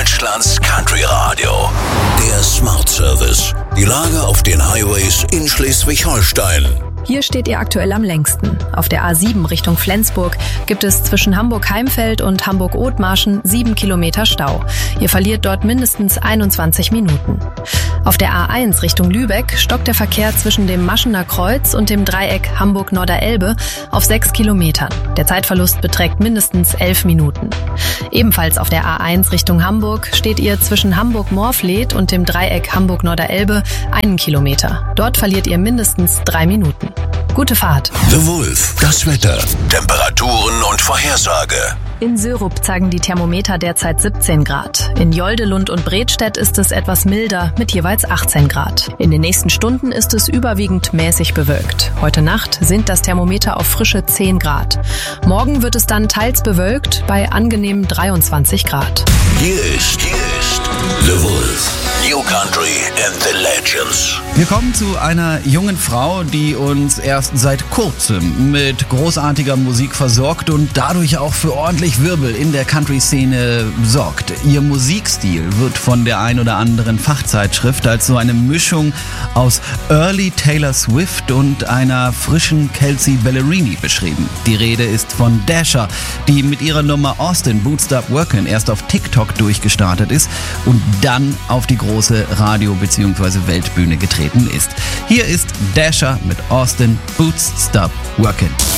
Deutschlands Country Radio. Der Smart Service. Die Lage auf den Highways in Schleswig-Holstein. Hier steht ihr aktuell am längsten. Auf der A7 Richtung Flensburg gibt es zwischen Hamburg-Heimfeld und Hamburg-Othmarschen 7 Kilometer Stau. Ihr verliert dort mindestens 21 Minuten. Auf der A1 Richtung Lübeck stockt der Verkehr zwischen dem Maschener Kreuz und dem Dreieck Hamburg-Norderelbe auf 6 Kilometern. Der Zeitverlust beträgt mindestens 11 Minuten. Ebenfalls auf der A1 Richtung Hamburg steht ihr zwischen Hamburg-Morfleet und dem Dreieck Hamburg-Norderelbe 1 Kilometer. Dort verliert ihr mindestens 3 Minuten. Gute Fahrt. The Wolf. Das Wetter, Temperaturen und Vorhersage. In Sörup zeigen die Thermometer derzeit 17 Grad. In Joldelund und Bredstedt ist es etwas milder mit jeweils 18 Grad. In den nächsten Stunden ist es überwiegend mäßig bewölkt. Heute Nacht sinkt das Thermometer auf frische 10 Grad. Morgen wird es dann teils bewölkt bei angenehmen 23 Grad. Hier ist The Wolf. New Country and the Legends. Wir kommen zu einer jungen Frau, die uns erst seit kurzem mit großartiger Musik versorgt und dadurch auch für ordentlich Wirbel in der Country-Szene sorgt. Ihr Musikstil wird von der ein oder anderen Fachzeitschrift als so eine Mischung aus Early Taylor Swift und einer frischen Kelsea Ballerini beschrieben. Die Rede ist von Dasher, die mit ihrer Nummer Austin Boots Stop Workin' erst auf TikTok durchgestartet ist und dann auf die große Radio- bzw. Weltbühne getreten ist. Hier ist Dasher mit Austin Boots Stop Workin'.